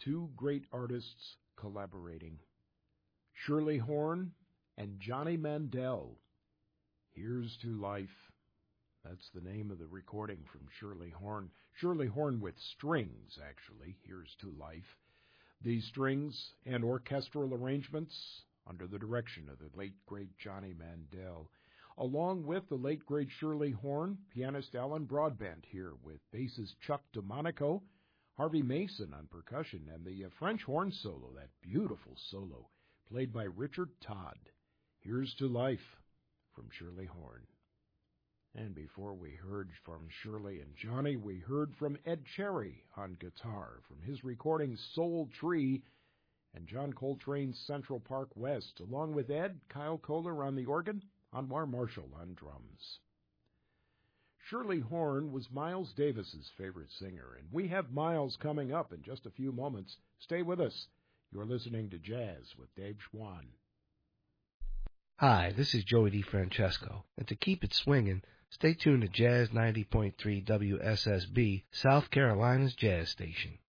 two great artists collaborating, Shirley Horn and Johnny Mandel. Here's to Life. That's the name of the recording from Shirley Horn. Shirley Horn with strings, actually. Here's to Life. The strings and orchestral arrangements under the direction of the late, great Johnny Mandel. Along with the late, great Shirley Horn, pianist Alan Broadbent here with bassist Chuck DeMonico, Harvey Mason on percussion, and the French horn solo, that beautiful solo, played by Richard Todd. Here's to Life from Shirley Horn. And before we heard from Shirley and Johnny, we heard from Ed Cherry on guitar from his recording Soul Tree, and John Coltrane's Central Park West. Along with Ed, Kyle Kohler on the organ, Anwar Marshall on drums. Shirley Horn was Miles Davis's favorite singer, and we have Miles coming up in just a few moments. Stay with us. You're listening to Jazz with Dave Schwann. Hi, this is Joey DeFrancesco, and to keep it swinging, stay tuned to Jazz 90.3 WSSB, South Carolina's jazz station.